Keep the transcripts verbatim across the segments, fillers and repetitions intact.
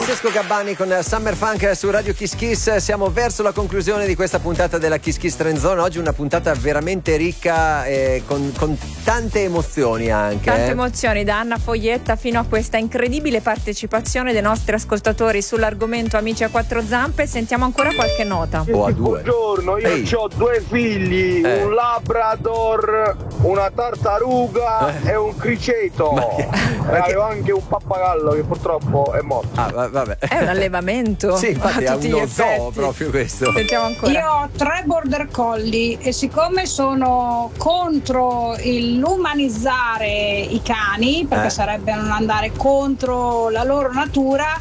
Francesco Gabbani con Summer Funk su Radio Kiss Kiss. Siamo verso la conclusione di questa puntata della Kiss Kiss Trend Zone. Oggi una puntata veramente ricca e con, con tante emozioni anche. Tante eh. emozioni, da Anna Foglietta fino a questa incredibile partecipazione dei nostri ascoltatori sull'argomento Amici a quattro zampe. Sentiamo ancora qualche nota. O a due. Buongiorno, io Ehi. ho due figli, Eh. un labrador, una tartaruga Eh. e un criceto. Ma che- E ma che- avevo anche un pappagallo che purtroppo è morto. Ah, va- vabbè. È un allevamento. Sì, infatti a è tutti gli uno zoo effetti. proprio questo. Sentiamo ancora. Io ho tre border collie e siccome sono contro il- l'umanizzare i cani, perché Eh. sarebbe non andare contro la loro natura,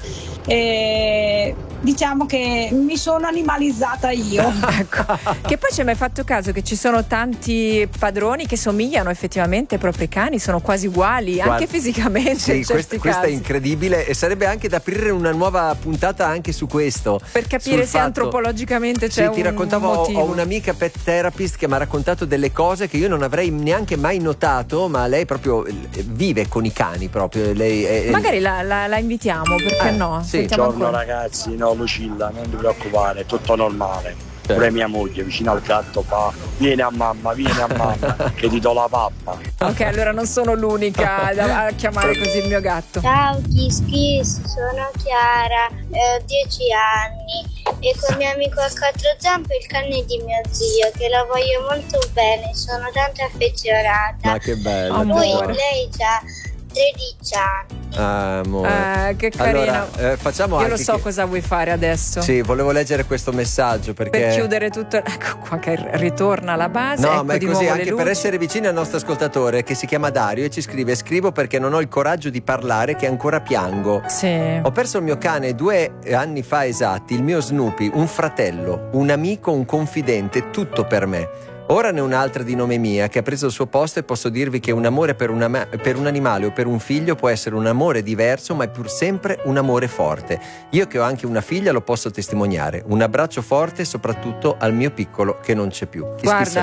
eh, diciamo che mi sono animalizzata io. Ecco. Che poi ci hai mai fatto caso che ci sono tanti padroni che somigliano effettivamente ai propri cani, sono quasi uguali, Guarda, anche fisicamente Sì, in certi questa, questa è casi. incredibile e sarebbe anche da aprire una nuova puntata anche su questo. Per capire sul se fatto- antropologicamente c'è sì, un ti raccontavo, ho- motivo. ho un'amica pet therapist che mi ha raccontato delle cose che io non avrei neanche mai notato, ma lei proprio eh, vive con i cani proprio. Lei è- Magari la, la- la invitiamo, perché Eh, no? sì. Sentiamo Buongiorno ancora. ragazzi, no Lucilla, non ti preoccupare, è tutto normale. Certo. Pure mia moglie vicino al gatto fa vieni a mamma, vieni a mamma che ti do la pappa. Ok, allora non sono l'unica da- a chiamare così il mio gatto. Ciao Kiss Kiss, sono Chiara, eh, ho dieci anni e con mio amico a quattro zampe il cane di mio zio che la voglio molto bene, sono tanto affezionata. Ma che bello. Amore. Poi tesoro. lei ha tredici anni. Ah, amore. Eh, che carino. Allora, eh, facciamo Io anche lo so che- cosa vuoi fare adesso. Sì, volevo leggere questo messaggio perché Per chiudere tutto, ecco qua che ritorna alla base. No, ecco ma è di così, nuovo le anche per luci. essere vicini al nostro ascoltatore che si chiama Dario e ci scrive: scrivo perché non ho il coraggio di parlare che ancora piango. Sì. Ho perso il mio cane due anni fa esatti, il mio Snoopy, un fratello, un amico, un confidente, tutto per me. Ora ne ho un'altra di nome mia che ha preso il suo posto e posso dirvi che un amore per, una ma- per un animale o per un figlio può essere un amore diverso ma è pur sempre un amore forte. Io che ho anche una figlia lo posso testimoniare. Un abbraccio forte soprattutto al mio piccolo che non c'è più. Chi Guarda, schizza